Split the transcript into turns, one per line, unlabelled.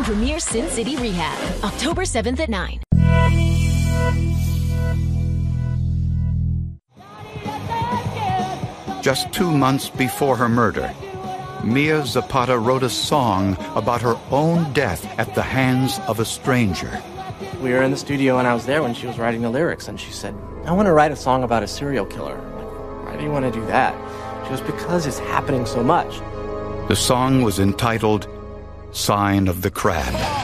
and premiere Sin City Rehab, October 7th at 9.
Just 2 months before her murder, Mia Zapata wrote a song about her own death at the hands of a stranger.
We were in the studio and I was there when she was writing the lyrics, and she said, "I want to write a song about a serial killer." I'm like, "Why do you want to do that?" She goes, "Because it's happening so much."
The song was entitled Sign of the Crab.